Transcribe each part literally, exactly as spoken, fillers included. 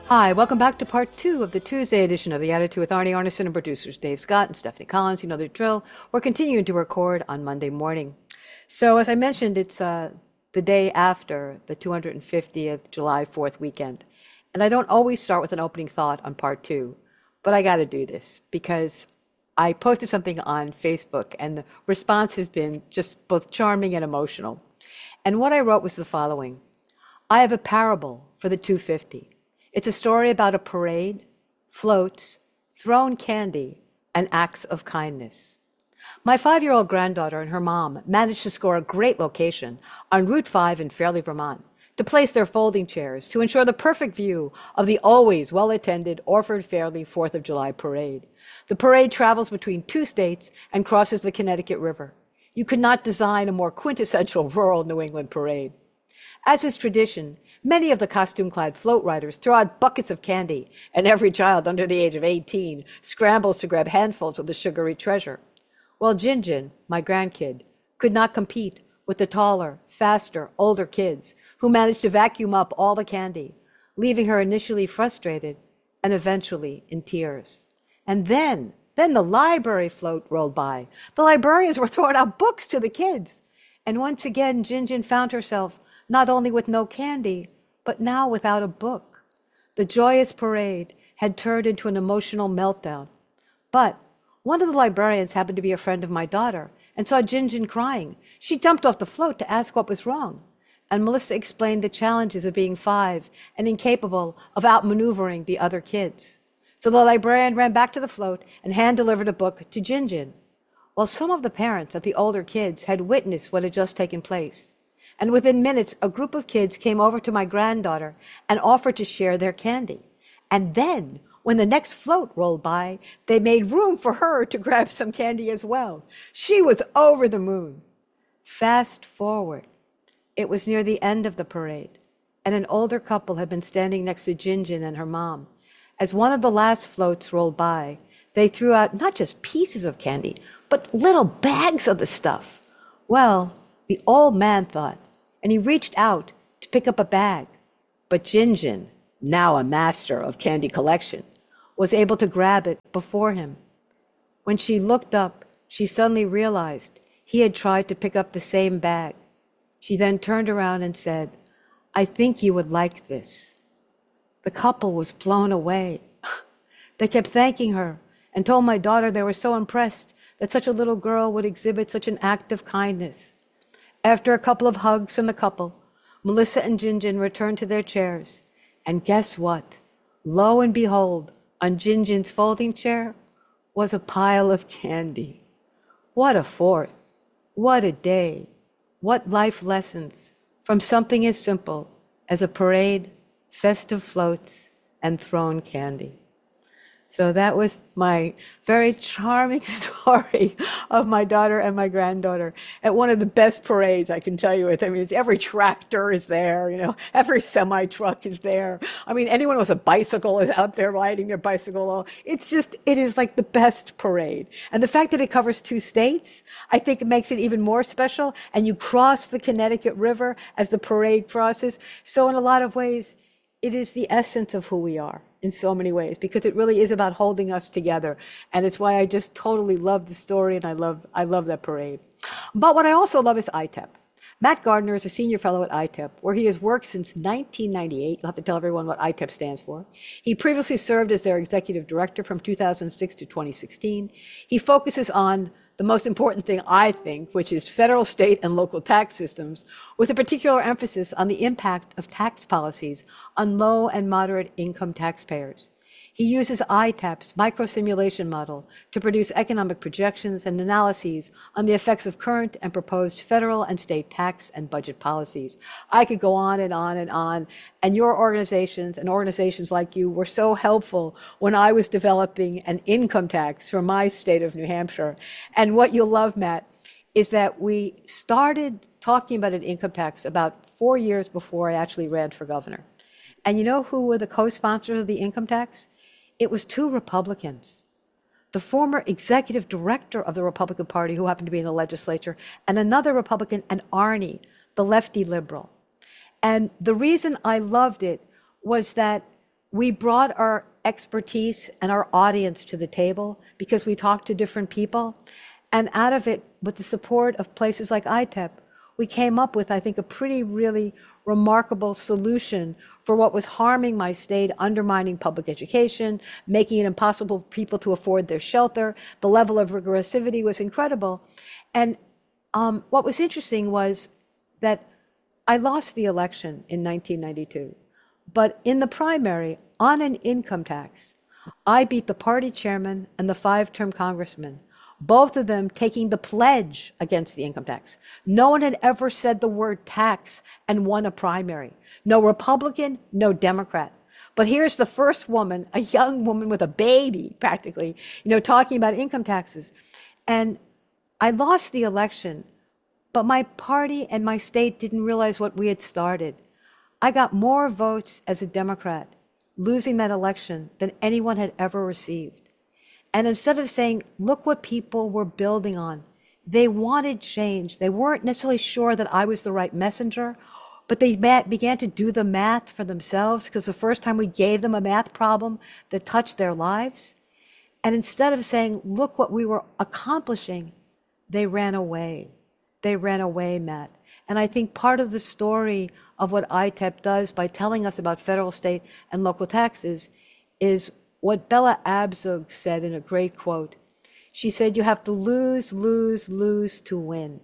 Hi, welcome back to part two of the Tuesday edition of The Attitude with Arnie Arneson and producers Dave Scott and Stephanie Collins. You know the drill. We're continuing to record on Monday morning. So as I mentioned, it's uh, the day after the two hundred fiftieth July fourth weekend. And I don't always start with an opening thought on part two, but I got to do this because I posted something on Facebook and the response has been just both charming and emotional. And what I wrote was the following. I have a parable for the two fifty. It's a story about a parade, floats, thrown candy, and acts of kindness. My five-year-old granddaughter and her mom managed to score a great location on Route five in Fairleigh, Vermont, to place their folding chairs to ensure the perfect view of the always well-attended Orford Fairleigh fourth of July parade. The parade travels between two states and crosses the Connecticut River. You could not design a more quintessential rural New England parade. As is tradition, many of the costume-clad float riders throw out buckets of candy, and every child under the age of eighteen scrambles to grab handfuls of the sugary treasure. Well, Jinjin, my grandkid, could not compete with the taller, faster, older kids who managed to vacuum up all the candy, leaving her initially frustrated and eventually in tears. And then, then the library float rolled by. The librarians were throwing out books to the kids. And once again, Jinjin found herself not only with no candy, but now without a book. The joyous parade had turned into an emotional meltdown. But one of the librarians happened to be a friend of my daughter and saw Jinjin crying. She jumped off the float to ask what was wrong. And Melissa explained the challenges of being five and incapable of outmaneuvering the other kids. So the librarian ran back to the float and hand-delivered a book to Jinjin. Well, some of the parents of the older kids had witnessed what had just taken place. And within minutes, a group of kids came over to my granddaughter and offered to share their candy. And then, when the next float rolled by, they made room for her to grab some candy as well. She was over the moon. Fast forward. It was near the end of the parade, and an older couple had been standing next to Jinjin and her mom. As one of the last floats rolled by, they threw out not just pieces of candy, but little bags of the stuff. Well, the old man thought, and he reached out to pick up a bag. But Jinjin, now a master of candy collection, was able to grab it before him. When she looked up, she suddenly realized he had tried to pick up the same bag. She then turned around and said, "I think you would like this." The couple was blown away. They kept thanking her and told my daughter they were so impressed that such a little girl would exhibit such an act of kindness. After a couple of hugs from the couple, Melissa and Jinjin returned to their chairs. And guess what? Lo and behold, on Jinjin's folding chair was a pile of candy. What a fourth. What a day. What life lessons from something as simple as a parade, festive floats, and thrown candy. So that was my very charming story of my daughter and my granddaughter at one of the best parades I can tell you. With. I mean, it's, every tractor is there, you know, every semi-truck is there. I mean, anyone with a bicycle is out there riding their bicycle. It's just, it is like the best parade. And the fact that it covers two states, I think it makes it even more special. And you cross the Connecticut River as the parade crosses. So in a lot of ways, it is the essence of who we are in so many ways, because it really is about holding us together. And it's why I just totally love the story, and I love, I love that parade. But what I also love is I T E P. Matt Gardner is a senior fellow at I T E P, where he has worked since nineteen ninety-eight. You'll have to tell everyone what I T E P stands for. He previously served as their executive director from two thousand six to twenty sixteen. He focuses on the most important thing, I think, which is federal, state, and local tax systems, with a particular emphasis on the impact of tax policies on low and moderate income taxpayers. He uses I T A P's micro-simulation model to produce economic projections and analyses on the effects of current and proposed federal and state tax and budget policies. I could go on and on and on, and your organizations and organizations like you were so helpful when I was developing an income tax for my state of New Hampshire. And what you'll love, Matt, is that we started talking about an income tax about four years before I actually ran for governor. And you know who were the co-sponsors of the income tax? It was two Republicans, the former executive director of the Republican Party, who happened to be in the legislature, and another Republican, and Arnie, the lefty liberal. And the reason I loved it was that we brought our expertise and our audience to the table because we talked to different people. And out of it, with the support of places like I T E P, we came up with, I think, a pretty really remarkable solution for what was harming my state, undermining public education, making it impossible for people to afford their shelter. The level of regressivity was incredible. And um, what was interesting was that I lost the election in nineteen ninety-two. But in the primary, on an income tax, I beat the party chairman and the five-term congressman, both of them taking the pledge against the income tax. No one had ever said the word tax and won a primary. No Republican, no Democrat. But here's the first woman, a young woman with a baby, practically, you know, talking about income taxes. And I lost the election, but my party and my state didn't realize what we had started. I got more votes as a Democrat losing that election than anyone had ever received. And instead of saying, look what people were building on, they wanted change. They weren't necessarily sure that I was the right messenger, but they began to do the math for themselves because the first time we gave them a math problem that touched their lives. And instead of saying, look what we were accomplishing, they ran away. They ran away, Matt. And I think part of the story of what I T E P does by telling us about federal, state, and local taxes is what Bella Abzug said in a great quote. She said, you have to lose, lose, lose to win.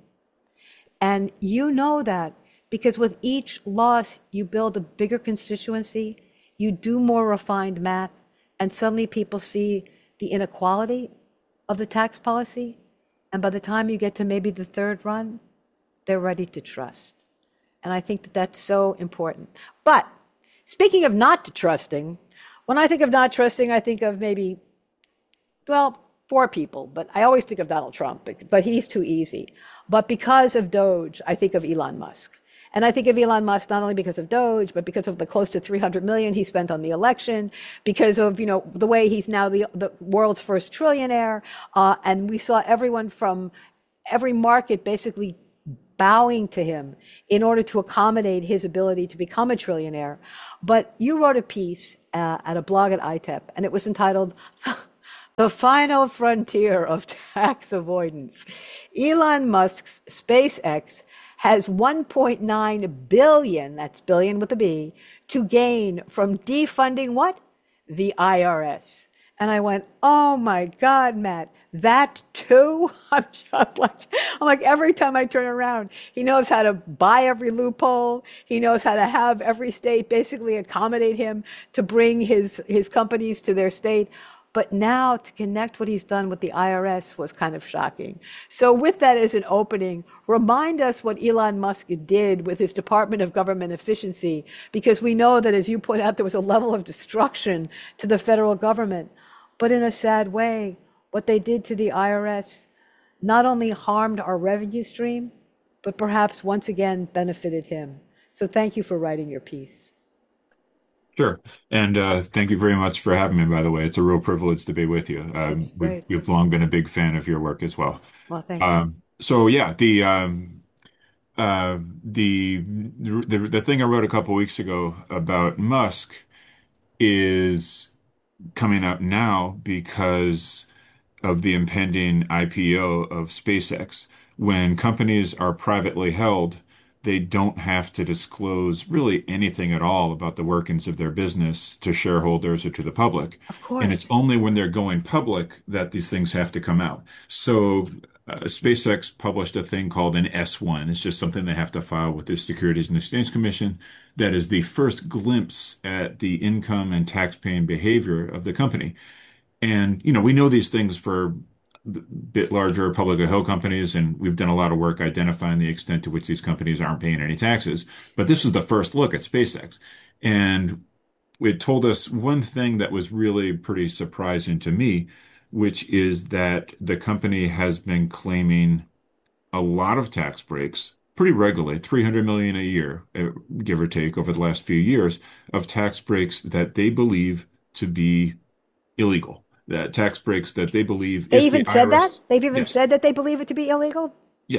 And you know that because with each loss, you build a bigger constituency, you do more refined math, and suddenly people see the inequality of the tax policy. And by the time you get to maybe the third run, they're ready to trust. And I think that that's so important. But speaking of not trusting, when I think of not trusting, I think of maybe, well, four people, but I always think of Donald Trump, but, but he's too easy. But because of Doge, I think of Elon Musk. And I think of Elon Musk not only because of Doge, but because of the close to three hundred million he spent on the election, because of, you know, the way he's now the, the world's first trillionaire. Uh, and we saw everyone from every market basically bowing to him in order to accommodate his avoidability to become a trillionaire. But you wrote a piece uh, at a blog at I T E P, and it was entitled The Final Frontier of Tax Avoidance. Elon Musk's SpaceX has one point nine billion, that's billion with a B, to gain from defunding what? The I R S. And I went, oh my God, Matt, that too? I'm just like, I'm like, every time I turn around, he knows how to buy every loophole. He knows how to have every state basically accommodate him to bring his, his companies to their state. But now to connect what he's done with the I R S was kind of shocking. So with that as an opening, remind us what Elon Musk did with his Department of Government Efficiency, because we know that, as you point out, there was a level of destruction to the federal government. But in a sad way, what they did to the I R S not only harmed our revenue stream, but perhaps once again benefited him. So thank you for writing your piece. Sure. And uh, thank you very much for having me, by the way. It's a real privilege to be with you. It's Um, we've, great. we've long been a big fan of your work as well. Well, thanks. Um, so yeah, the, um, uh, the, the, the thing I wrote a couple weeks ago about Musk is coming up now because of the impending I P O of SpaceX. When companies are privately held, they don't have to disclose really anything at all about the workings of their business to shareholders or to the public. Of And it's course. only when they're going public that these things have to come out. So uh, SpaceX published a thing called an S one. It's just something they have to file with the Securities and Exchange Commission. That is the first glimpse at the income and tax-paying behavior of the company. And, you know, we know these things for the bit larger publicly held companies, and we've done a lot of work identifying the extent to which these companies aren't paying any taxes. But this was the first look at SpaceX. And it told us one thing that was really pretty surprising to me, which is that the company has been claiming a lot of tax breaks pretty regularly, three hundred million a year, uh, give or take, over the last few years of tax breaks that they believe to be illegal. That tax breaks that they believe They if the even said that? I R S, They've even yes, said that they believe it to be illegal? yes.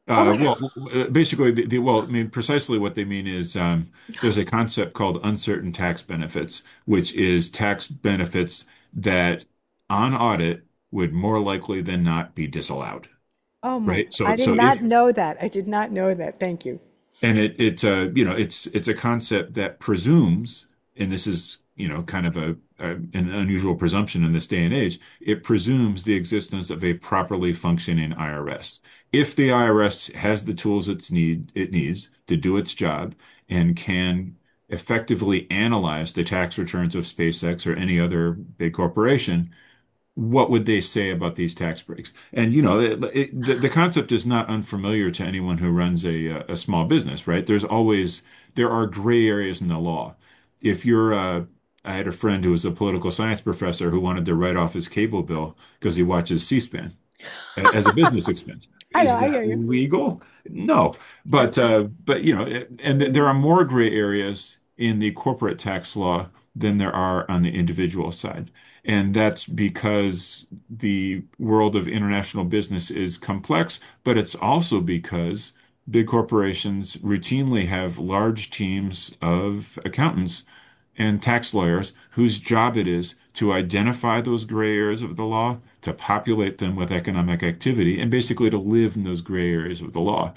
Oh Uh, my God. well, uh, basically, the, the, well, I mean, precisely what they mean is um, there's a concept called uncertain tax benefits, which is tax benefits that on audit would more likely than not be disallowed, Oh my, right? So, I did so not if know that. I did not know that. Thank you. and it it's a you know it's it's a concept that presumes, and this is you know kind of a, a an unusual presumption in this day and age. It presumes the existence of a properly functioning I R S. If the I R S has the tools it's need it needs to do its job and can effectively analyze the tax returns of SpaceX or any other big corporation, what would they say about these tax breaks? And you know, it, it, the the concept is not unfamiliar to anyone who runs a a small business, right? There's always there are gray areas in the law. If you're uh, I had a friend who was a political science professor who wanted to write off his cable bill because he watches C-SPAN a- as a business expense. I know, Is I that hear you. legal? No, but uh, but you know, it- and th- there are more gray areas in the corporate tax law than there are on the individual side, and that's because the world of international business is complex, but it's also because big corporations routinely have large teams of accountants and tax lawyers whose job it is to identify those gray areas of the law, to populate them with economic activity, and basically to live in those gray areas of the law.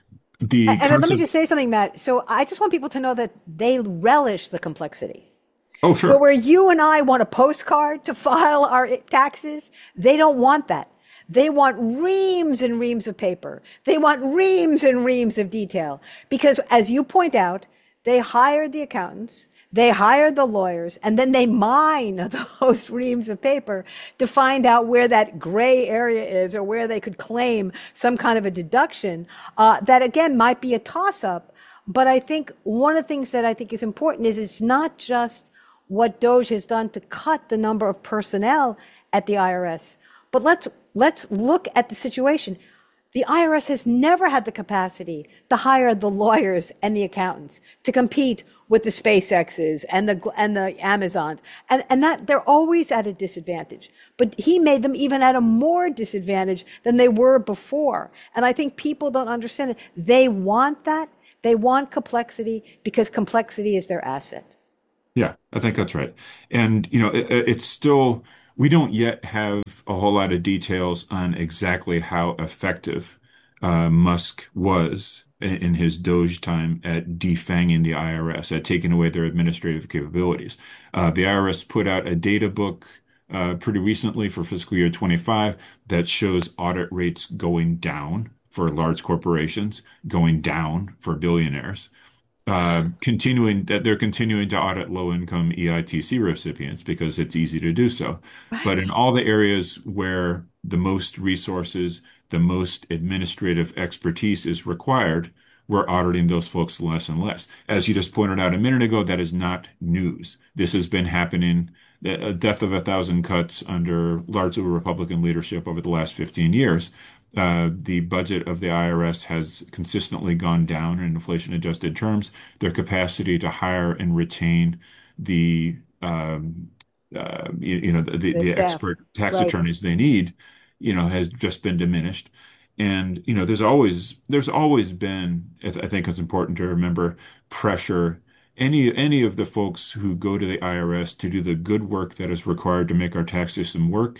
The And let me concept, just say something, Matt. So I just want people to know that they relish the complexity. oh, So sure. where you and I want a postcard to file our taxes, they don't want that. They want reams and reams of paper. They want reams and reams of detail. Because as you point out, they hired the accountants, they hired the lawyers, and then they mine those reams of paper to find out where that gray area is or where they could claim some kind of a deduction uh, that, again, might be a toss up. But I think one of the things that I think is important is it's not just what DOGE has done to cut the number of personnel at the I R S. But let's let's look at the situation. The I R S has never had the capacity to hire the lawyers and the accountants to compete with the SpaceXs and the and the Amazons, and and that they're always at a disadvantage. But he made them even at a more disadvantage than they were before. And I think people don't understand it. They want that. They want complexity because complexity is their asset. Yeah, I think that's right. And, you know, it, it's still, we don't yet have a whole lot of details on exactly how effective uh, Musk was in, in his Doge time at defanging the I R S, at taking away their administrative capabilities. Uh, the I R S put out a data book uh, pretty recently for fiscal year twenty-five that shows audit rates going down for large corporations, going down for billionaires, uh, continuing that they're continuing to audit low-income E I T C recipients because it's easy to do so. But in Right. all the areas where the most resources, the most administrative expertise is required, we're auditing those folks less and less. As you just pointed out a minute ago, that is not news. This has been happening, a death of a thousand cuts under largely Republican leadership over the last fifteen years. Uh, the budget of the I R S has consistently gone down in inflation adjusted terms. Their capacity to hire and retain the um, uh, you, you know the, The the staff. expert tax Right. attorneys they need, you know, has just been diminished. And you know, there's always there's always been, I th- I think it's important to remember, pressure. Any any of the folks who go to the I R S to do the good work that is required to make our tax system work,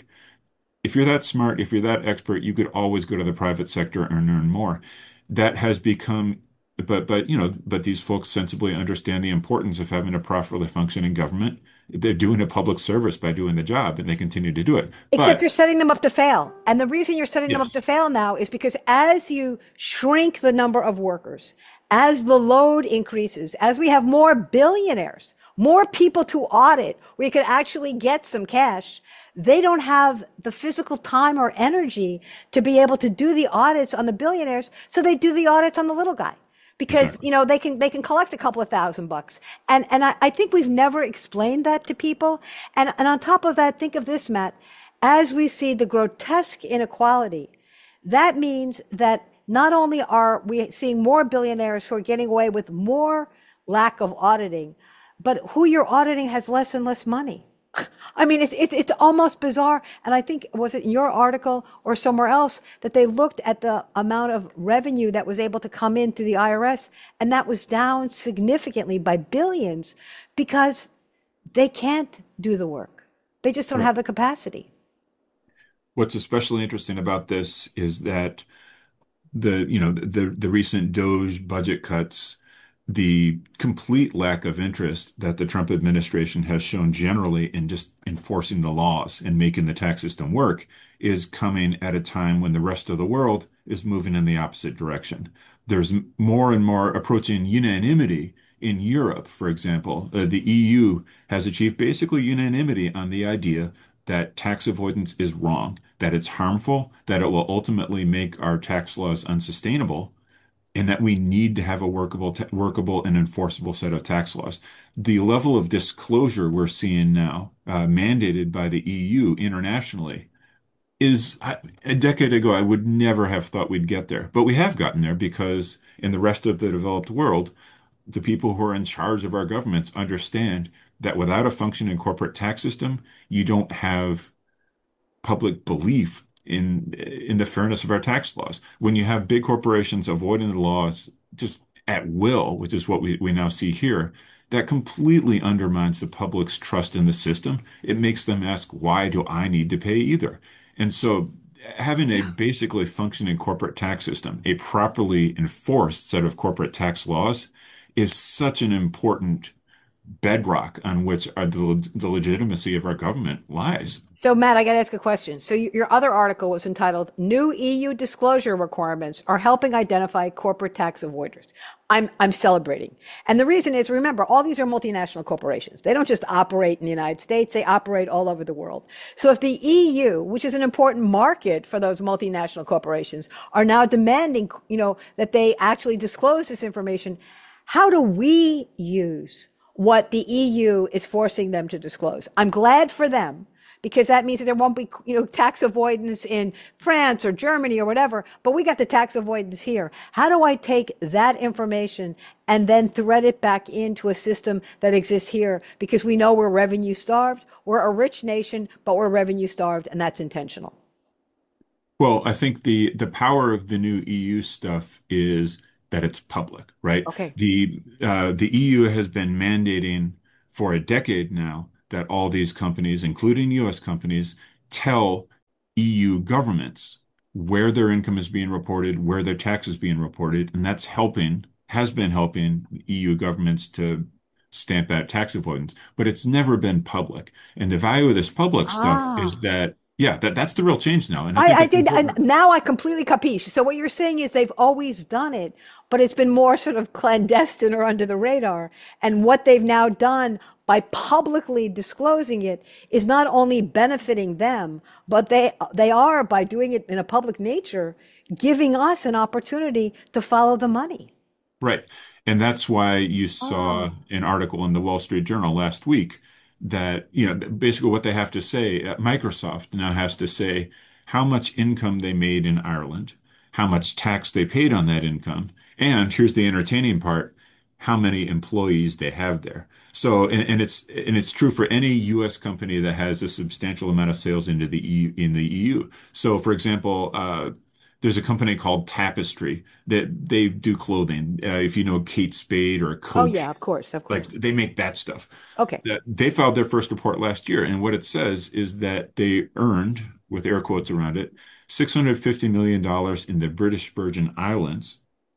if you're that smart, if you're that expert, you could always go to the private sector and earn more. That has become, but but you know, but these folks sensibly understand the importance of having a properly functioning government. They're doing a public service by doing the job, and they continue to do it. Except But you're setting them up to fail. And the reason you're setting them up yes, to fail now is because as you shrink the number of workers, as the load increases, as we have more billionaires, more people to audit, we could actually get some cash. They don't have the physical time or energy to be able to do the audits on the billionaires. So they do the audits on the little guy because exactly. you know they can they can collect a couple of thousand bucks, and and I, I think we've never explained that to people. And and on top of that, think of this, Matt. As we see the grotesque inequality, that means that not only are we seeing more billionaires who are getting away with more lack of auditing, but who you're auditing has less and less money. I mean, it's it's it's almost bizarre. And I think was it in your article or somewhere else that they looked at the amount of revenue that was able to come in through the I R S, and that was down significantly by billions because they can't do the work. They just don't Right. have the capacity. What's especially interesting about this is that the, you know, the the recent DOGE budget cuts, the complete lack of interest that the Trump administration has shown generally in just enforcing the laws and making the tax system work is coming at a time when the rest of the world is moving in the opposite direction. There's m- more and more approaching unanimity in Europe, for example. Uh, the E U has achieved basically unanimity on the idea that tax avoidance is wrong, that it's harmful, that it will ultimately make our tax laws unsustainable, and that we need to have a workable, workable and enforceable set of tax laws. The level of disclosure we're seeing now, uh, mandated by the E U internationally, is I, a decade ago, I would never have thought we'd get there. But we have gotten there because in the rest of the developed world, the people who are in charge of our governments understand that without a functioning corporate tax system, you don't have public belief in in the fairness of our tax laws. When you have big corporations avoiding the laws just at will, which is what we, we now see here, that completely undermines the public's trust in the system. It makes them ask, why do I need to pay either? And so having a basically functioning corporate tax system, a properly enforced set of corporate tax laws, is such an important bedrock on which our, the, the legitimacy of our government lies. So, Matt, I got to ask a question. So, you, your other article was entitled "New E U Disclosure Requirements Are Helping Identify Corporate Tax Avoiders." I'm I'm celebrating, and the reason is, remember, all these are multinational corporations. They don't just operate in the United States; they operate all over the world. So, if the E U, which is an important market for those multinational corporations, are now demanding, you know, that they actually disclose this information, how do we use what the E U is forcing them to disclose? I'm glad for them because that means that there won't be, you know, tax avoidance in France or Germany or whatever, but we got the tax avoidance here. How do I take that information and then thread it back into a system that exists here? Because we know we're revenue starved. We're a rich nation, but we're revenue starved, and that's intentional. Well, I think the the power of the new E U stuff is that it's public, right? Okay. The uh, the E U has been mandating for a decade now that all these companies, including U S companies, tell E U governments where their income is being reported, where their tax is being reported, and that's helping, has been helping E U governments to stamp out tax avoidance. But it's never been public. And the value of this public stuff is Ah. that yeah, that that's the real change now, and I I, think I it's did, and important. now I completely capiche. So what you're saying is they've always done it, but it's been more sort of clandestine or under the radar. And what they've now done by publicly disclosing it is not only benefiting them, but they they are, by doing it in a public nature, giving us an opportunity to follow the money. Right. And that's why you saw Oh, an article in the Wall Street Journal last week that, you know, basically what they have to say, uh, Microsoft now has to say how much income they made in Ireland, how much tax they paid on that income, and here's the entertaining part, how many employees they have there. So, and, and it's and it's true for any U S company that has a substantial amount of sales into the E U, in the E U. So, for example, uh, there's a company called Tapestry that they do clothing. Uh, if you know Kate Spade or oh yeah, Coach, of course, of like course. they make that stuff. Okay. That they filed their first report last year, and what it says is that they earned, with air quotes around it, six hundred fifty million dollars in the British Virgin Islands,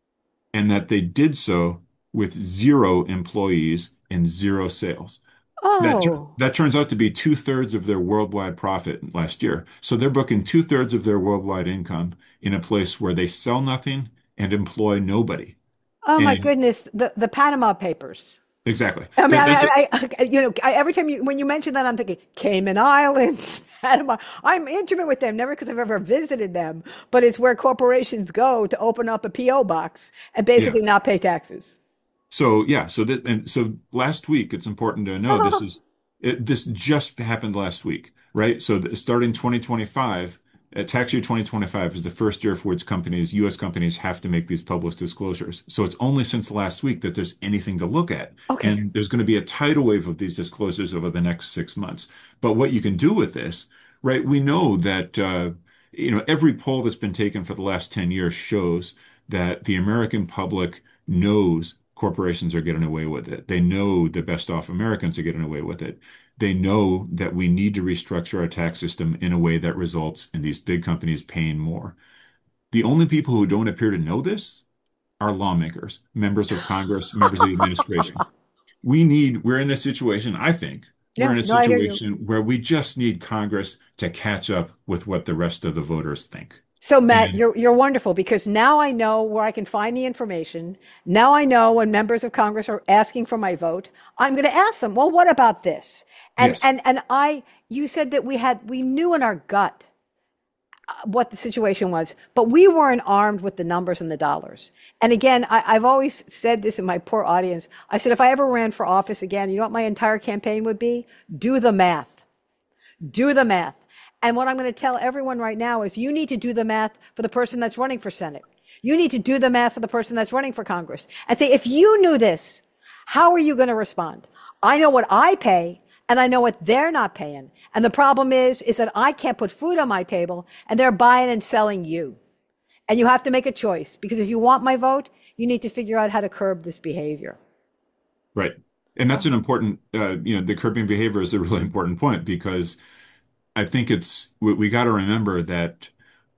and that they did so with zero employees and zero sales. That Oh, that turns out to be two thirds of their worldwide profit last year. So they're booking two thirds of their worldwide income in a place where they sell nothing and employ nobody. oh my And goodness, the the Panama Papers. exactly I mean, that that's I, I, I you know, I, every time you when you mention that, I'm thinking Cayman Islands, Panama. I'm intimate with them, never because I've ever visited them, but it's where corporations go to open up a P O box and yeah. basically not pay taxes. So yeah, so that and so last week it's important to know this is it, this just happened last week, right? So th starting twenty twenty-five, Uh, tax year twenty twenty-five is the first year for which companies, U S companies, have to make these public disclosures. So it's only since last week that there's anything to look at. Okay. And there's going to be a tidal wave of these disclosures over the next six months. But what you can do with this, right? We know that, uh, you know, every poll that's been taken for the last ten years shows that the American public knows corporations are getting away with it. They know the best off Americans are getting away with it. They know that we need to restructure our tax system in a way that results in these big companies paying more. The only people who don't appear to know this are lawmakers, members of Congress, members of the administration. We need, we're in a situation, I think, we're Yeah, in a no, I hear you. situation where we just need Congress to catch up with what the rest of the voters think. So Matt, And you're you're wonderful because now I know where I can find the information. Now I know when members of Congress are asking for my vote, I'm going to ask them, "Well, what about this?" And yes, and and I you said that we had we knew in our gut what the situation was, but we weren't armed with the numbers and the dollars. And again, I, I've always said this in my poor audience. I said, if I ever ran for office again, you know what my entire campaign would be? Do the math. Do the math. And what I'm going to tell everyone right now is you need to do the math for the person that's running for Senate. You need to do the math for the person that's running for Congress and say, if you knew this, how are you going to respond? I know what I pay and I know what they're not paying. And the problem is, is that I can't put food on my table and they're buying and selling you. And you have to make a choice because if you want my vote, you need to figure out how to curb this behavior. right. And that's an important, uh, you know, the curbing behavior is a really important point because I think it's, we, we got to remember that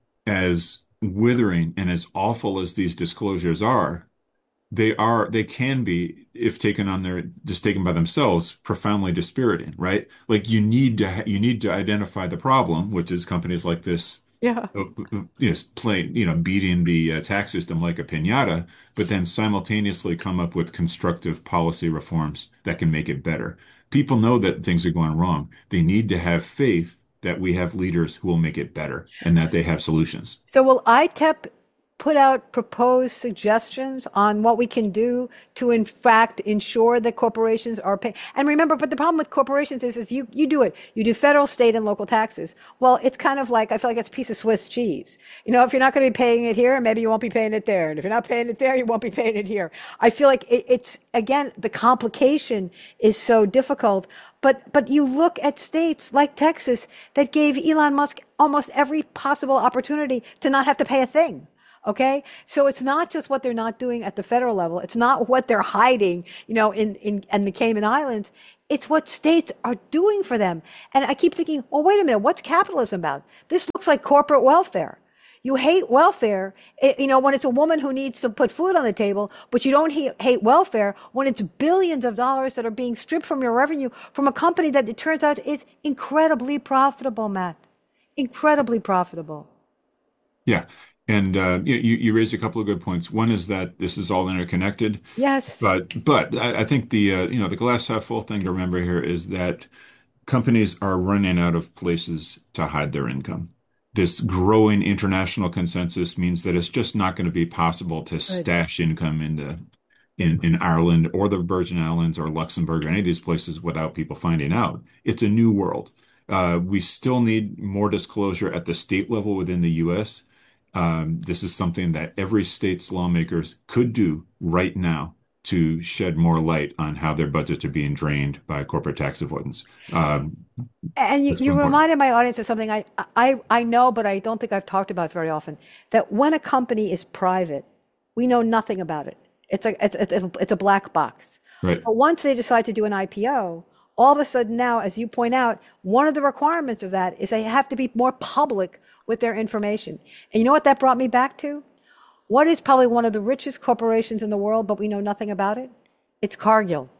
as withering and as awful as these disclosures are, they are, they can be, if taken on their, just taken by themselves, profoundly dispiriting, right? Like you need to, ha- you need to identify the problem, which is companies like this, Yeah. uh, uh, yes, playing, you know, beating the uh, tax system like a piñata, but then simultaneously come up with constructive policy reforms that can make it better. People know that things are going wrong. They need to have faith that we have leaders who will make it better and that they have solutions. So will I T E P put out proposed suggestions on what we can do to, in fact, ensure that corporations are paying? And remember, but the problem with corporations is, is you, you do it. You do federal, state, and local taxes. Well, it's kind of like, I feel like it's a piece of Swiss cheese. You know, if you're not going to be paying it here, maybe you won't be paying it there. And if you're not paying it there, you won't be paying it here. I feel like it, it's, again, the complication is so difficult. But, but you look at states like Texas that gave Elon Musk almost every possible opportunity to not have to pay a thing. Okay. So it's not just what they're not doing at the federal level. It's not what they're hiding, you know, in, in, in the Cayman Islands. It's what states are doing for them. And I keep thinking, well, wait a minute. What's capitalism about? This looks like corporate welfare. You hate welfare, you know, when it's a woman who needs to put food on the table, but you don't hate, hate welfare when it's billions of dollars that are being stripped from your revenue from a company that it turns out is incredibly profitable, Matt. Incredibly profitable. Yeah. And uh, you, you you raised a couple of good points. One is that this is all interconnected, Yes. but but I, I think the uh, you know the glass half full thing to remember here is that companies are running out of places to hide their income. This growing international consensus means that it's just not going to be possible to Good. stash income in the in in Ireland or the Virgin Islands or Luxembourg or any of these places without people finding out. It's a new world. Uh, we still need more disclosure at the state level within the U S. Um, this is something that every state's lawmakers could do right now to shed more light on how their budgets are being drained by corporate tax avoidance. Um, And you, that's so you important. reminded my audience of something I, I, I know, but I don't think I've talked about very often, that when a company is private, we know nothing about it. It's a, it's, it's, a- it's a black box. Right. But once they decide to do an I P O, all of a sudden now, as you point out, one of the requirements of that is they have to be more public with their information. And you know what that brought me back to? What is probably one of the richest corporations in the world, but we know nothing about it? It's Cargill.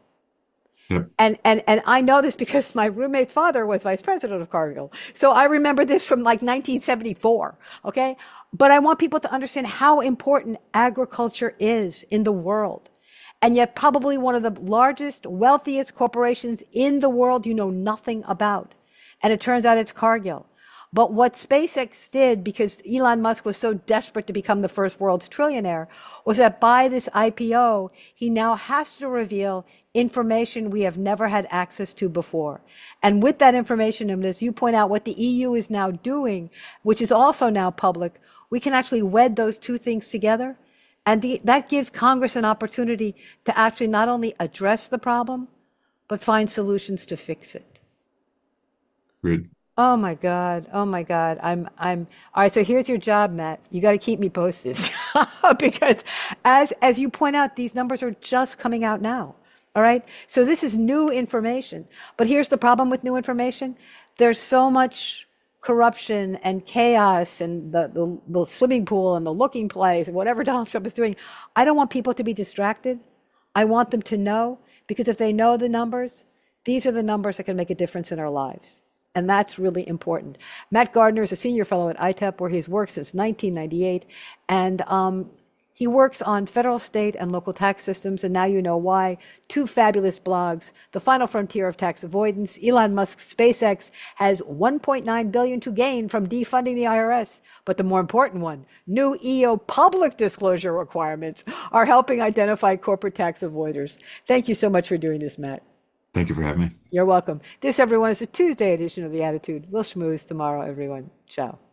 Yep. And, and, and I know this because my roommate's father was vice president of Cargill. So I remember this from like nineteen seventy-four. Okay. But I want people to understand how important agriculture is in the world. And yet probably one of the largest, wealthiest corporations in the world you know nothing about. And it turns out it's Cargill. But what SpaceX did, because Elon Musk was so desperate to become the first world's trillionaire, was that by this I P O, he now has to reveal information we have never had access to before. And with that information, and as you point out, what the E U is now doing, which is also now public, we can actually wed those two things together. And the, that gives Congress an opportunity to actually not only address the problem, but find solutions to fix it. Good. Oh my God. Oh my God. I'm, I'm, all right. So here's your job, Matt. You got to keep me posted because as, as you point out, these numbers are just coming out now. All right. So this is new information, but here's the problem with new information. There's so much corruption and chaos and the, the, the swimming pool and the looking place and whatever Donald Trump is doing. I don't want people to be distracted. I want them to know, because if they know the numbers, these are the numbers that can make a difference in our lives. And that's really important. Matt Gardner is a senior fellow at I T E P, where he's worked since nineteen ninety-eight. And um, he works on federal, state, and local tax systems. And now you know why. Two fabulous blogs. The Final Frontier of Tax Avoidance. Elon Musk's SpaceX has one point nine billion dollars to gain from defunding the I R S. But the more important one, new E U public disclosure requirements are helping identify corporate tax avoiders. Thank you so much for doing this, Matt. Thank you for having me. You're welcome. This, everyone, is a Tuesday edition of The Attitude. We'll schmooze tomorrow, everyone. Ciao.